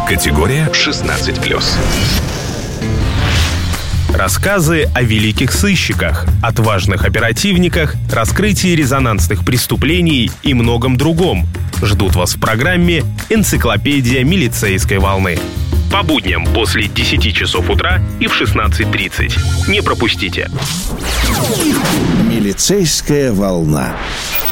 Категория 16+. Рассказы о великих сыщиках, отважных оперативниках, раскрытии резонансных преступлений и многом другом ждут вас в программе «Энциклопедия милицейской волны». По будням после 10 часов утра и в 16:30. Не пропустите. Милицейская волна.